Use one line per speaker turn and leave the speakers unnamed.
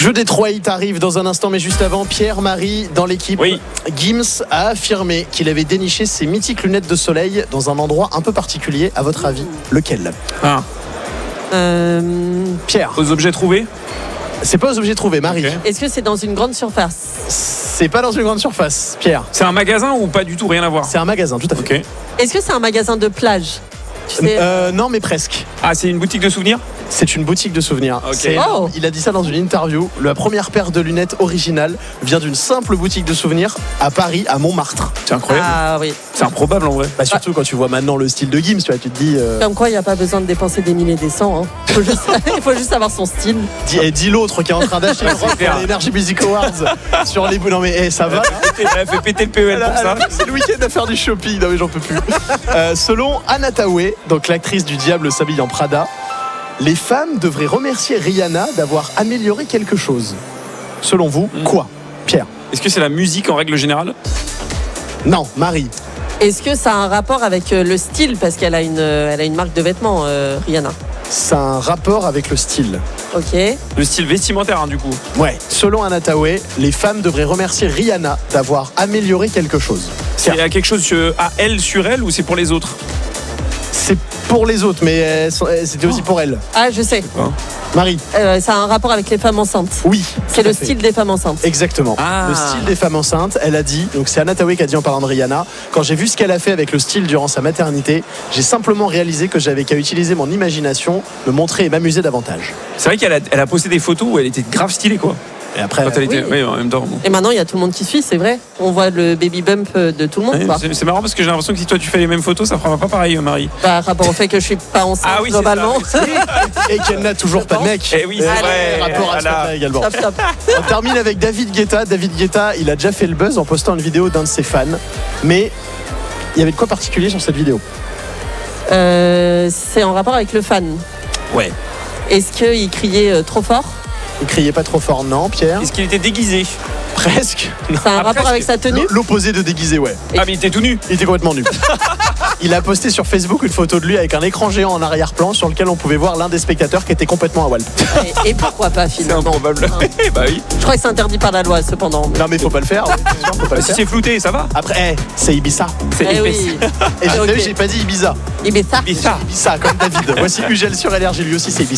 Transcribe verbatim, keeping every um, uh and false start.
Jeu des trois hits arrive dans un instant, mais juste avant, Pierre-Marie, dans l'équipe,
oui.
Gims a affirmé qu'il avait déniché ses mythiques lunettes de soleil dans un endroit un peu particulier. À votre avis, lequel?
Ah.
Euh...
Pierre.
Aux objets trouvés?
C'est pas aux objets trouvés, Marie.
Okay.
Est-ce que c'est dans une grande surface?
C'est pas dans une grande surface, Pierre.
C'est un magasin ou pas du tout, rien à voir?
C'est un magasin, tout à fait.
Okay.
Est-ce que c'est un magasin de plage? Tu sais...
euh, Non, mais presque.
Ah, c'est une boutique de souvenirs?
C'est une boutique de souvenirs.
Okay.
Oh.
Il a dit ça dans une interview. La première paire de lunettes originales vient d'une simple boutique de souvenirs à Paris, à Montmartre.
C'est incroyable.
Ah oui.
C'est improbable en vrai.
Bah, surtout quand tu vois maintenant le style de Gims, tu vois, tu te dis. Euh...
Comme quoi, il n'y a pas besoin de dépenser des milliers et des cents. Hein. Faut juste... il faut juste avoir son style.
Dis, et dis l'autre qui est en train d'acheter une robe pour les Energy Music Awards sur les bouts. Non mais hey, ça va.
Elle a fait péter le P E L pour ça.
C'est le week-end à faire du shopping. Non mais j'en peux plus. Euh, selon Anna Tawai, donc l'actrice du Diable s'habille en Prada, les femmes devraient remercier Rihanna d'avoir amélioré quelque chose. Selon vous, mmh. quoi, Pierre?
Est-ce que c'est la musique en règle générale?
Non, Marie.
Est-ce que ça a un rapport avec le style? Parce qu'elle a une, elle a une marque de vêtements, euh, Rihanna.
Ça a un rapport avec le style.
Ok.
Le style vestimentaire, hein, du coup.
Ouais. Selon Anna Tawai, les femmes devraient remercier Rihanna d'avoir amélioré quelque chose.
C'est à quelque chose à elle sur elle ou c'est pour les autres?
C'est pour les autres, mais c'était aussi pour elle.
Ah, je sais.
Hein?
Marie.
Euh, ça a un rapport avec les femmes enceintes.
Oui.
C'est le style des femmes enceintes.
Exactement.
Ah.
Le style des femmes enceintes, elle a dit, donc c'est Anna Tawai qui a dit en parlant de Rihanna, quand j'ai vu ce qu'elle a fait avec le style durant sa maternité, j'ai simplement réalisé que j'avais qu'à utiliser mon imagination, me montrer et m'amuser davantage.
C'est vrai qu'elle a, elle a posté des photos où elle était grave stylée, quoi.
Et après,
quand elle était,
oui.
oui, en même temps. Bon.
Et maintenant, il y a tout le monde qui suit, c'est vrai. On voit le baby bump de tout le monde.
Ouais, c'est, c'est marrant parce que j'ai l'impression que si toi tu fais les mêmes photos, ça fera pas pareil, Marie.
Bah, rapport au fait que je suis pas enceinte
ah oui,
globalement.
et qu'elle n'a toujours pas de mec.
Et oui, c'est vrai.
Rapport à ça également.
Stop, stop.
On termine avec David Guetta. David Guetta, il a déjà fait le buzz en postant une vidéo d'un de ses fans. Mais il y avait de quoi particulier sur cette vidéo?
euh, C'est en rapport avec le fan.
Ouais.
Est-ce qu'il criait euh, trop fort?
Il criait pas trop fort, non, Pierre?
Est-ce qu'il était déguisé?
Presque.
Ça a un
ah,
rapport
presque.
avec sa tenue?
L'opposé de déguisé, ouais.
Ah, mais il était tout nu.
Il était complètement nu. Il a posté sur Facebook une photo de lui avec un écran géant en arrière-plan sur lequel on pouvait voir l'un des spectateurs qui était complètement à Walp.
Et, et pourquoi pas
C'est
finalement?
improbable.
Hein.
Bah oui.
Je crois que c'est interdit par la loi cependant.
Non mais faut pas le faire. Ouais, c'est sûr, faut pas
Bah,
le
si
faire.
c'est flouté, ça va.
Après, hey, c'est Ibiza.
C'est
Eh
épaisse.
oui.
Et j'ai,
Ok.
j'ai pas dit Ibiza.
Ibiza.
Ibiza.
Ibiza comme David. Voici Ugel sur L R G, lui aussi c'est Ibiza.